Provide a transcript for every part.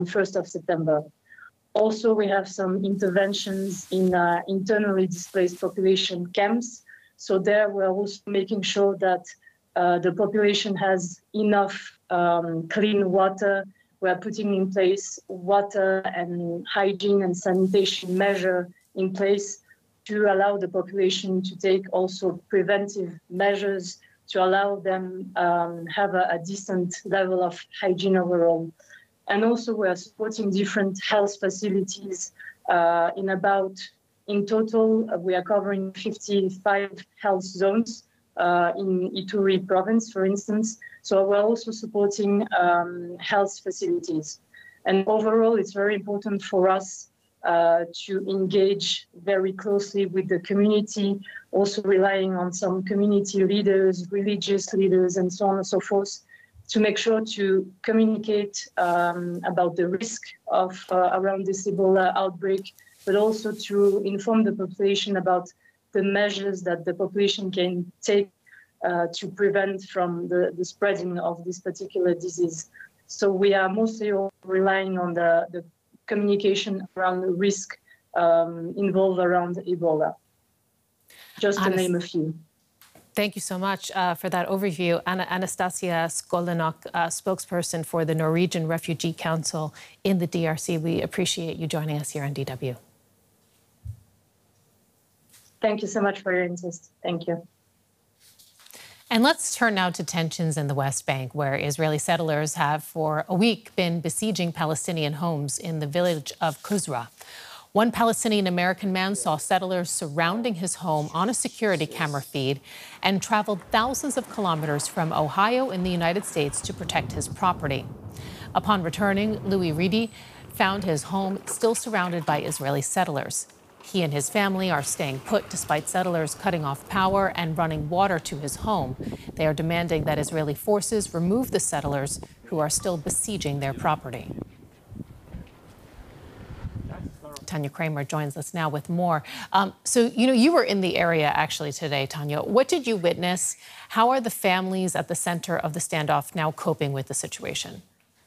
1st of September. Also, we have some interventions in internally displaced population camps. So there we're also making sure that the population has enough clean water. We're putting in place water and hygiene and sanitation measure in place to allow the population to take also preventive measures to allow them have a decent level of hygiene overall. And also we're supporting different health facilities in total, we are covering 55 health zones in Ituri province, for instance. So we're also supporting health facilities. And overall, it's very important for us to engage very closely with the community, also relying on some community leaders, religious leaders, and so on and so forth, to make sure to communicate about the risk of around this Ebola outbreak, but also to inform the population about the measures that the population can take to prevent from the spreading of this particular disease. So we are mostly relying on the communication around the risk involved around Ebola, just to name a few. Thank you so much for that overview. Anastasia Skolenok, spokesperson for the Norwegian Refugee Council in the DRC. We appreciate you joining us here on DW. Thank you so much for your interest. Thank you. And let's turn now to tensions in the West Bank, where Israeli settlers have for a week been besieging Palestinian homes in the village of Kuzra. One Palestinian-American man saw settlers surrounding his home on a security camera feed and traveled thousands of kilometers from Ohio in the United States to protect his property. Upon returning, Louis Reedy found his home still surrounded by Israeli settlers. He and his family are staying put despite settlers cutting off power and running water to his home. They are demanding that Israeli forces remove the settlers who are still besieging their property. Tanya Kramer joins us now with more. So, you were in the area actually today, Tanya. What did you witness? How are the families at the center of the standoff now coping with the situation?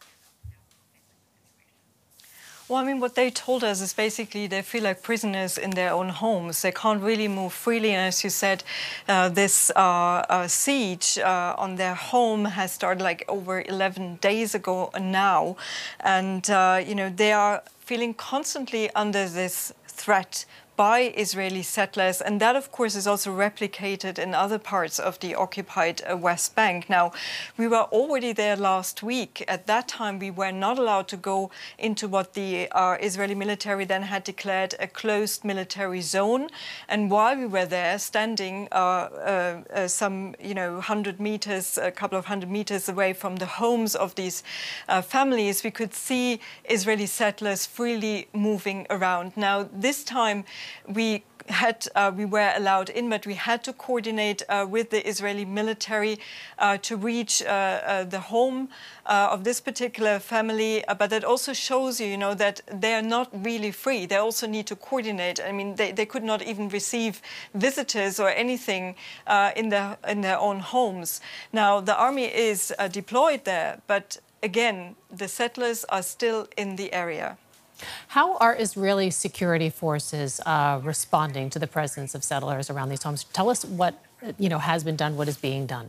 Well, I mean, what they told us is basically they feel like prisoners in their own homes. They can't really move freely. And as you said, this siege on their home has started like over 11 days ago now. And, they are feeling constantly under this threat by Israeli settlers. And that, of course, is also replicated in other parts of the occupied West Bank. Now, we were already there last week. At that time, we were not allowed to go into what the Israeli military then had declared a closed military zone. And while we were there, standing some, 100 meters, a couple of 100 meters away from the homes of these families, we could see Israeli settlers freely moving around. Now, this time, we were allowed in, but we had to coordinate with the Israeli military to reach the home of this particular family. But that also shows you, that they are not really free. They also need to coordinate. I mean, they could not even receive visitors or anything in their own homes. Now, the army is deployed there, but again, the settlers are still in the area. How are Israeli security forces responding to the presence of settlers around these homes? Tell us what has been done, what is being done.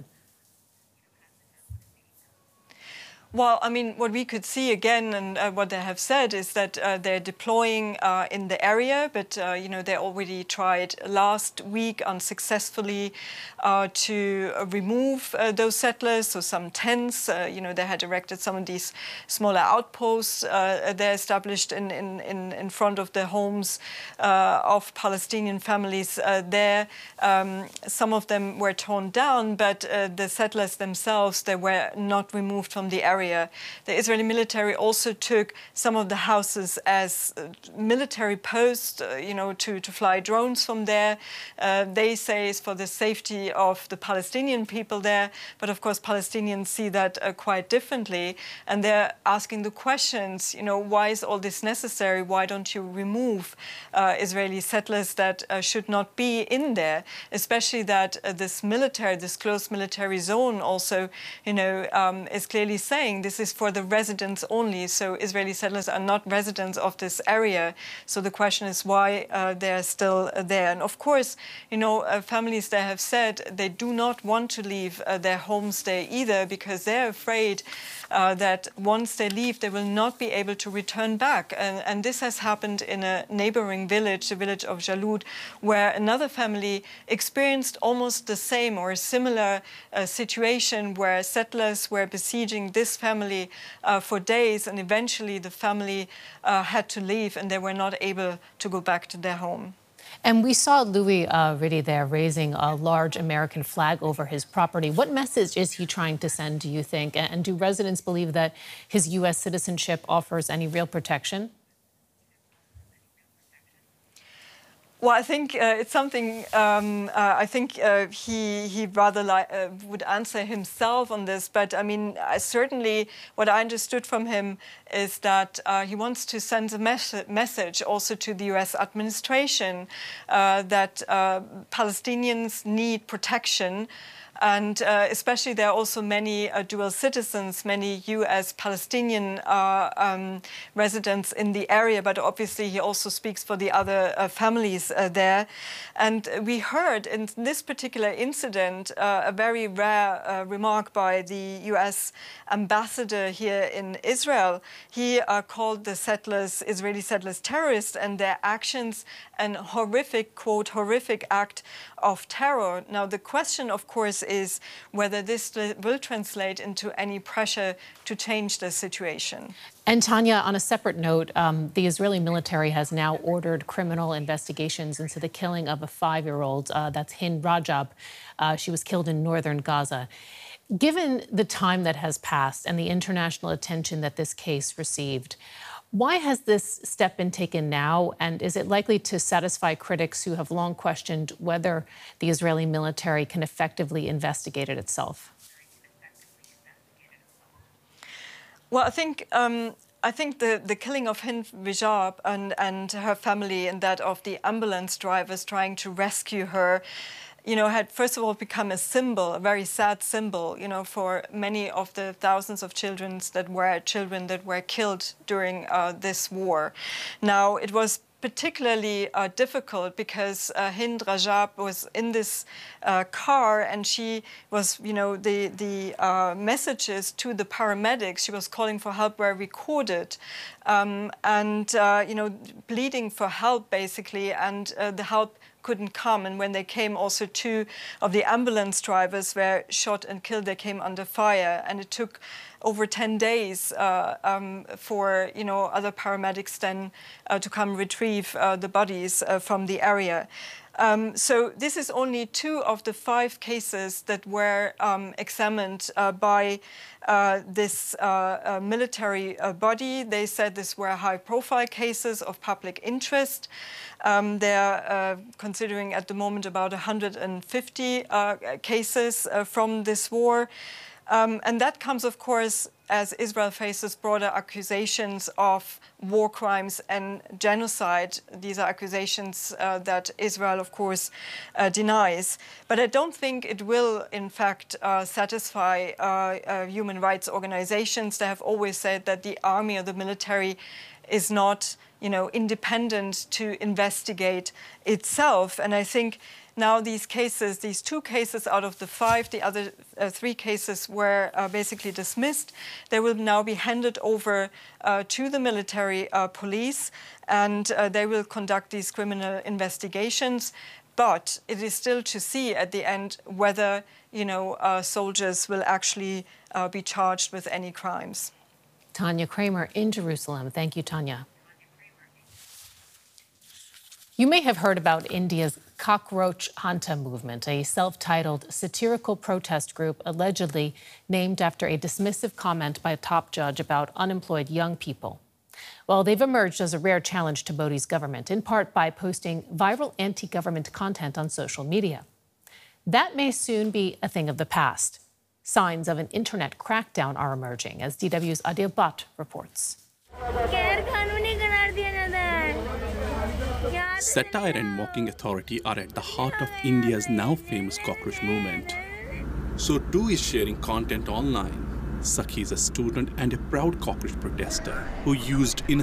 Well, I mean, what we could see again and what they have said is that they're deploying in the area, but, they already tried last week unsuccessfully to remove those settlers. So some tents, they had erected some of these smaller outposts they're established in front of the homes of Palestinian families there. Some of them were torn down, but the settlers themselves, they were not removed from the area. The Israeli military also took some of the houses as military posts, to fly drones from there. They say it's for the safety of the Palestinian people there. But of course, Palestinians see that quite differently. And they're asking the questions, why is all this necessary? Why don't you remove Israeli settlers that should not be in there? Especially that this closed military zone also, is clearly saying beginning, this is for the residents only. So Israeli settlers are not residents of this area. So the question is why they're still there. And of course, you know, families there have said they do not want to leave their homes there either, because they're afraid that once they leave, they will not be able to return back. And this has happened in a neighboring village, the village of Jalud, where another family experienced almost the same or a similar situation, where settlers were besieging this family for days, and eventually the family had to leave and they were not able to go back to their home. And we saw Louis Riddy there raising a large American flag over his property. What message is he trying to send, do you think? And do residents believe that his U.S. citizenship offers any real protection? Well, I think it's something. I think he rather would answer himself on this. But I mean, certainly, what I understood from him is that he wants to send a message also to the U.S. administration that Palestinians need protection. And especially there are also many dual citizens, many U.S. Palestinian residents in the area, but obviously he also speaks for the other families there. And we heard in this particular incident a very rare remark by the U.S. ambassador here in Israel. He called the settlers, Israeli settlers, terrorists, and their actions an horrific, quote, horrific act of terror. Now, the question, of course, is whether this will translate into any pressure to change the situation. And Tanya, on a separate note, the Israeli military has now ordered criminal investigations into the killing of a 5-year-old. That's Hind Rajab. She was killed in northern Gaza. Given the time that has passed and the international attention that this case received, why has this step been taken now, and is it likely to satisfy critics who have long questioned whether the Israeli military can effectively investigate it itself? Well, I think the killing of Hind Rajab and her family, and that of the ambulance drivers trying to rescue her, you know, had first of all become a symbol, a very sad symbol, you know, for many of the thousands of children that were killed during this war. Now, it was particularly difficult because Hind Rajab was in this car, and she was, you know, the messages to the paramedics she was calling for help were recorded, and you know, pleading for help basically, and the help couldn't come. And when they came, also 2 of the ambulance drivers were shot and killed. They came under fire, and it took over 10 days for, you know, other paramedics then to come retrieve the bodies from the area. So this is only 2 of the 5 cases that were examined by this military body. They said these were high-profile cases of public interest. They're considering at the moment about 150 cases from this war. And that comes, of course, as Israel faces broader accusations of war crimes and genocide. These are accusations that Israel, of course, denies. But I don't think it will, in fact, satisfy human rights organizations. They have always said that the army or the military is not, you know, independent to investigate itself. And I think now these cases, these 2 cases out of the 5, the other 3 cases were basically dismissed. They will now be handed over to the military police, and they will conduct these criminal investigations. But it is still to see at the end whether, you know, soldiers will actually be charged with any crimes. Tanya Kramer in Jerusalem. Thank you, Tanya. You may have heard about India's Cockroach Hanta movement, a self-titled satirical protest group allegedly named after a dismissive comment by a top judge about unemployed young people. Well, they've emerged as a rare challenge to Modi's government, in part by posting viral anti-government content on social media. That may soon be a thing of the past. Signs of an internet crackdown are emerging, as DW's Adil Bhatt reports. Satire and mocking authority are at the heart of India's now famous cockroach movement. So too is sharing content online, Sakhi is a student and a proud cockroach protester who used innocent